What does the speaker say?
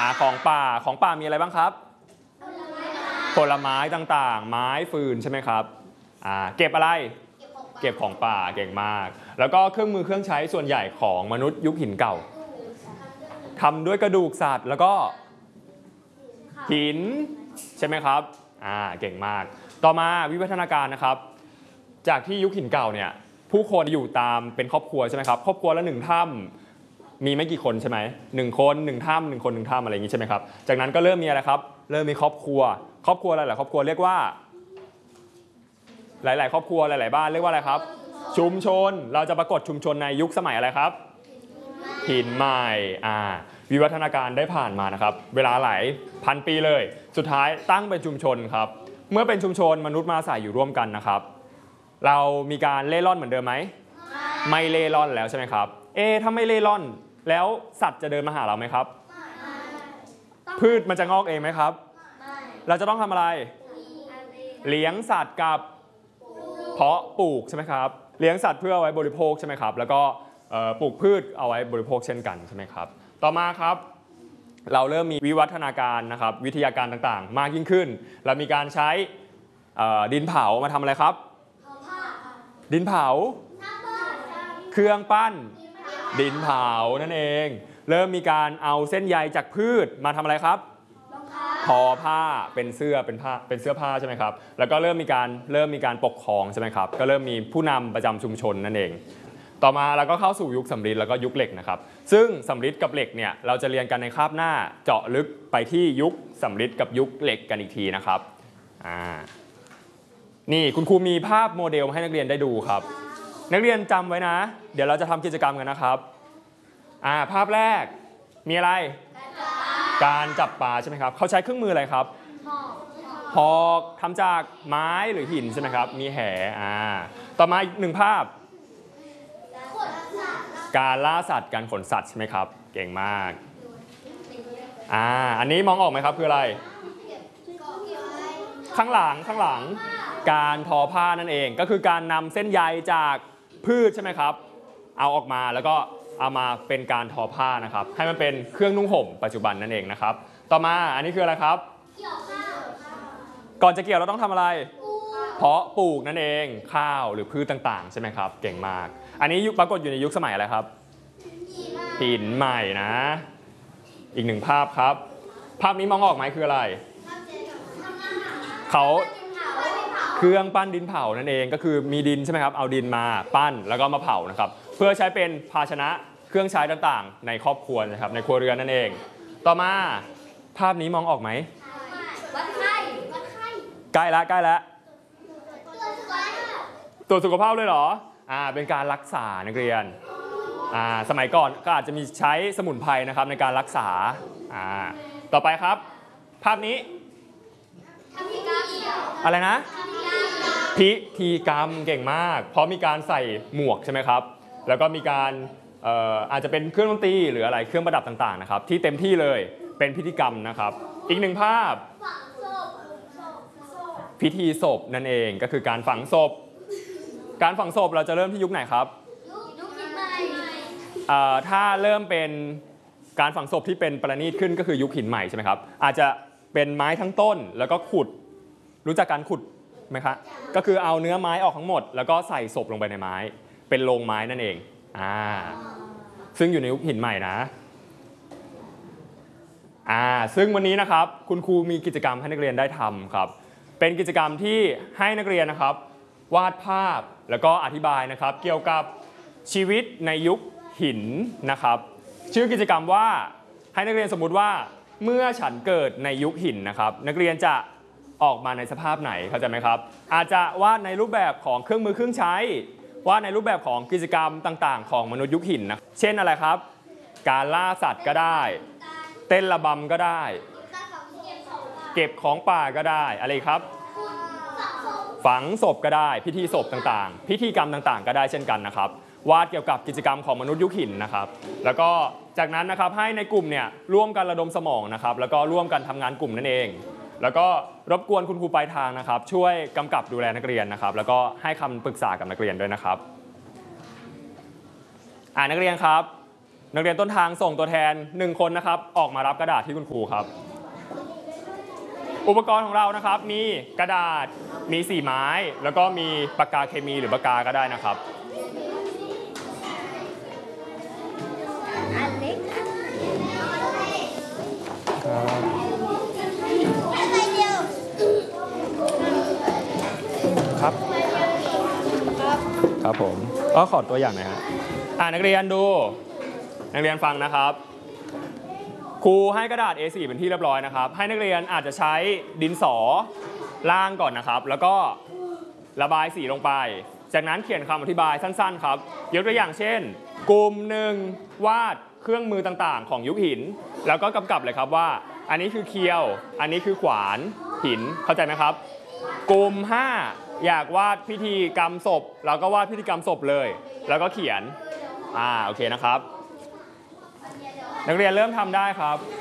ของป่ามีอะไรบ้างครับผลไม้ต่างๆไม้ฟืนใช่ไหมครับเก็บอะไรเก็บของป่าเก่งมากแล้วก็เครื่องมือเครื่องใช้ส่วนใหญ่ของมนุษย์ยุคหินเก่าทำด้วยกระดูกสัตว์แล้วก็หินใช่ไหมครับเก่งมากต่อมาวิวัฒนาการนะครับจากที่ยุคหินเก่าเนี่ยผู้คนอยู่ตามเป็นครอบครัวใช่ไหมครับครอบครัวละ1ถ้ำมีไม่กี่คนใช่ไหม1 คน 1ถ้ำ1 คน 1ถ้ำอะไรอย่างนี้ใช่ไหมครับจากนั้นก็เริ่มมีอะไรครับเริ่มมีครอบครัวหลายๆครอบครัวเรียกว่าหลายๆครอบครัวหลายๆบ้านเรียกว่าอะไรครับชุมชนเราจะปรากฏชุมชนในยุคสมัยอะไรครับหินใหม่วิวัฒนาการได้ผ่านมานะครับเวลาหลายพันปีเลยสุดท้ายตั้งเป็นชุมชนครับเมื่อเป็นชุมชนมนุษย์มาอาศัยอยู่ร่วมกันนะครับเรามีการเล่ร่อนเหมือนเดิมไหมไม่เล่ร่อนแล้วใช่ไหมครับถ้าไม่เล่ร่อนแล้วสัตว์จะเดินมาหาเราไหมครับพืชมันจะงอกเองไหมครับเราจะต้องทำอะไรเลี้ยงสัตว์กับเพาะปลูกใช่ไหมครับเลี้ยงสัตว์เพื่อเอาไว้บริโภคใช่ไหมครับแล้วก็ปลูกพืชเอาไว้บริโภคเช่นกันใช่ไหมครับต่อมาครับเราเริ่มมีวิวัฒนาการนะครับวิทยาการต่างๆมากยิ่งขึ้นเรามีการใช้ดินเผามาทำอะไรครับดินเผาเครื่องปั้นดินเผานั่นเองเริ่มมีการเอาเส้นใยจากพืชมาทำอะไรครับทอผ้าเป็นเสื้อผ้าใช่ไหมครับแล้วก็เริ่มมีการปกครองใช่ไหมครับก็เริ่มมีผู้นำประจำชุมชนนั่นเองต่อมาเราก็เข้าสู่ยุคสำริดแล้วก็ยุคเหล็กนะครับซึ่งสำริดกับเหล็กเนี่ยเราจะเรียนกันในคาบหน้าเจาะลึกไปที่ยุคสำริดกับยุคเหล็กกันอีกทีนะครับนี่คุณครูมีภาพโมเดลให้นักเรียนได้ดูครับนักเรียนจำไว้นะเดี๋ยวเราจะทำกิจกรรมกันนะครับภาพแรกมีอะไรการจับปลาใช่ไหมครับเขาใช้เครื่องมืออะไรครับหอกทำจากไม้หรือหินใช่ไหมครับมีแหต่อมาอีก1ภาพการล่าสัตว์การขนสัตว์ใช่ไหมครับเก่งมากอันนี้มองออกไหมครับคืออะไรข้างหลังการทอผ้านั่นเองก็คือการนำเส้นใยจากพืชใช่ไหมครับเอาออกมาแล้วก็เอามาเป็นการทอผ้านะครับให้มันเป็นเครื่องนุ่งห่มปัจจุบันนั่นเองนะครับต่อมาอันนี้คืออะไรครับก่อนจะเกี่ยวเราต้องทำอะไรเพาะปลูกนั่นเองข้าวหรือพืชต่างๆใช่ไหมครับเก่งมากอันนี้ปรากฏอยู่ในยุคสมัยอะไรครับหินใหม่นะอีก1ภาพครับภาพนี้มองออกไหมคืออะไรเขาเครื่องปั้นดินเผานั่นเองก็คือมีดินใช่ไหมครับเอาดินมาปั้นแล้วก็มาเผานะครับเพื่อใช้เป็นภาชนะเครื่องใช้ต่างๆในครอบครัวนะครับในครัวเรือนนั่นเองต่อมาภาพนี้มองออกไหมใกล้แล้วตรวจสุขภาพเลยเหรอเป็นการรักษานักเรียนสมัยก่อนก็อาจจะมีใช้สมุนไพรนะครับในการรักษาต่อไปครับภาพนี้อะไรนะพิธีกรรมเก่งมากเพราะมีการใส่หมวกใช่ไหมครับแล้วก็มีการอาจจะเป็นเครื่องดนตรีหรืออะไรเครื่องประดับต่างๆนะครับที่เต็มที่เลยเป็นพิธีกรรมนะครับอีก1ภาพพิธีศพนั่นเองก็คือการฝังศพเราจะเริ่มที่ยุคไหนครับถ้าเริ่มเป็นการฝังศพที่เป็นประณีตขึ้นก็คือยุคหินใหม่ใช่ไหมครับอาจจะเป็นไม้ทั้งต้นแล้วก็ขุดรู้จักการขุดไหมครับก็คือเอาเนื้อไม้ออกทั้งหมดแล้วก็ใส่ศพลงไปในไม้เป็นโลงไม้นั่นเองซึ่งอยู่ในยุคหินใหม่นะซึ่งวันนี้นะครับคุณครูมีกิจกรรมให้นักเรียนได้ทำครับเป็นกิจกรรมที่ให้นักเรียนนะครับวาดภาพแล้วก็อธิบายนะครับเกี่ยวกับชีวิตในยุคหินนะครับชื่อกิจกรรมว่าให้นักเรียนสมมุติว่าเมื่อฉันเกิดในยุคหินนะครับนักเรียนจะออกมาในสภาพไหนเข้าใจไหมครับอาจจะวาดในรูปแบบของเครื่องมือเครื่องใช้วาดในรูปแบบของกิจกรรมต่างๆของมนุษย์ยุคหินนะเช่นอะไรครับการล่าสัตว์ก็ได้เต้นระบำก็ได้เก็บของป่าก็ได้อะไรครับฝังศพก็ได้พิธีศพต่างๆพิธีกรรมต่างๆก็ได้เช่นกันนะครับวาดเกี่ยวกับกิจกรรมของมนุษย์ยุคหินนะครับแล้วก็จากนั้นนะครับให้ในกลุ่มเนี่ยร่วมกันระดมสมองนะครับแล้วก็ร่วมกันทำงานกลุ่มนั่นเองแล้วก็รบกวนคุณครูปลายทางนะครับช่วยกำกับดูแลนักเรียนนะครับแล้วก็ให้คำปรึกษากับนักเรียนด้วยนะครับนักเรียนครับนักเรียนต้นทางส่งตัวแทน1คนนะครับออกมารับกระดาษที่คุณครูครับอุปกรณ์ของเรานะครับมีกระดาษมีสีไม้แล้วก็มีปากกาเคมีหรือปากกาก็ได้นะครับอันเล็กครับครับผมก็ขอตัวอย่างหน่อยฮะนักเรียนดูนักเรียนฟังนะครับครูให้กระดาษ A4 เป็นที่เรียบร้อยนะครับให้นักเรียนอาจจะใช้ดินสอล่างก่อนนะครับแล้วก็ระบายสีลงไปจากนั้นเขียนคำอธิบายสั้นๆครับยกตัวอย่างเช่นกลุ่มหนึ่งวาดเครื่องมือต่างๆของยุคหินแล้วก็กำกับเลยครับว่าอันนี้คือเคียวอันนี้คือขวานหินเข้าใจไหมครับกลุ่ม5อยากวาดพิธีกรรมศพเราก็วาดพิธีกรรมศพเลยแล้วก็เขียนโอเคนะครับนักเรียนเริ่มทำได้ครับ